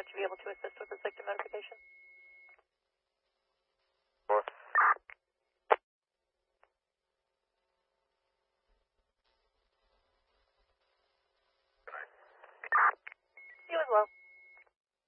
would you be able to assist with this victim notification?